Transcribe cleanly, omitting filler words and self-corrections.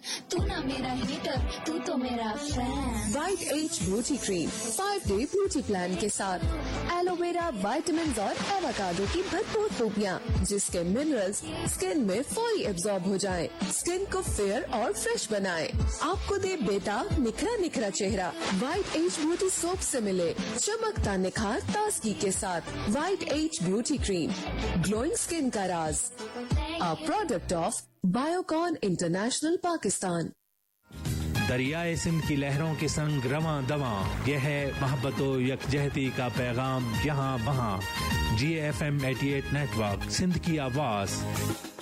तू ना मेरा हीटर, तू तो मेरा fan. White as beauty cream 5-day beauty plan के साथ एलोवेरा, विटामिन और एवोकाडो की भरपूर खूबियाँ, जिसके मिनरल्स स्किन में फौरी एब्जॉर्ब हो जाएं, स्किन को फेयर और फ्रेश बनाएं, आपको दे बेटा निखरा निखरा चेहरा। वाइट एज ब्यूटी सोप से मिले चमकता निखार ताजगी के साथ। White as beauty cream, glowing skin का राज, a product of Biocon international Pakistan. दरियाए Sindh की लहरों के संग रवां दवां, यह है मोहब्बतो यकजहती का पैगाम यहाँ वहाँ। GFM 88 नेटवर्क, सिंध की आवाज।